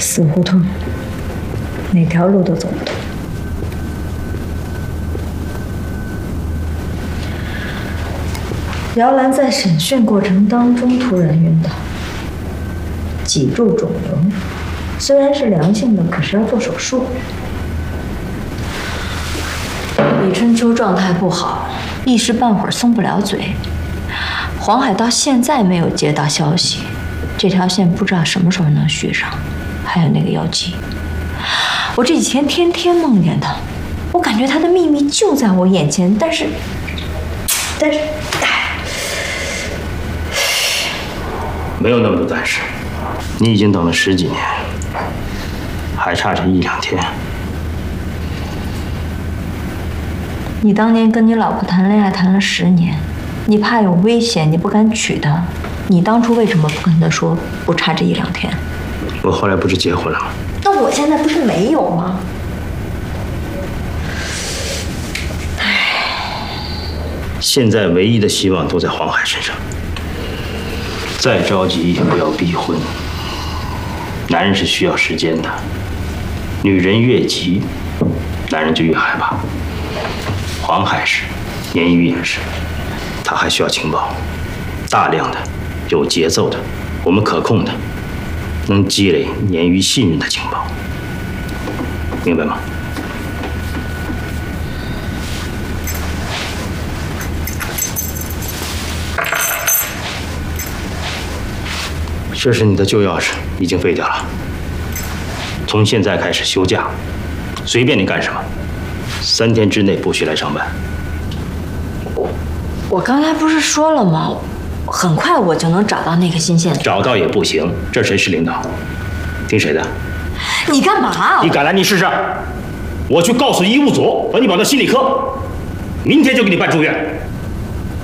死胡同，哪条路都走不通。姚兰在审讯过程当中突然晕倒，脊柱肿瘤，虽然是良性的，可是要做手术。李春秋状态不好，一时半会儿松不了嘴。黄海到现在没有接到消息，这条线不知道什么时候能续上。还有那个药剂，我这几天天天梦见他，我感觉他的秘密就在我眼前，但是， 没有那么多但是，你已经等了10几年，还差这1、2天。 你当年跟你老婆谈恋爱谈了10年，你怕有危险，你不敢娶她。你当初为什么不跟她说不差这1、2天？ 我后来不是结婚了吗？ 那我现在不是没有吗？ 现在唯一的希望都在黄海身上。再着急也不要逼婚。男人是需要时间的，女人越急，男人就越害怕。黄海是，鲶鱼也是，他还需要情报，大量的、有节奏的、我们可控的，能积累鲶鱼信任的情报，明白吗？这是你的旧钥匙，已经废掉了。从现在开始休假，随便你干什么，3天之内不许来上班。 我刚才不是说了吗？很快我就能找到那个新线索。 找到也不行，这谁是领导？听谁的？ 你干嘛？ 你敢来，你试试！我去告诉医务组，把你保到心理科，明天就给你办住院。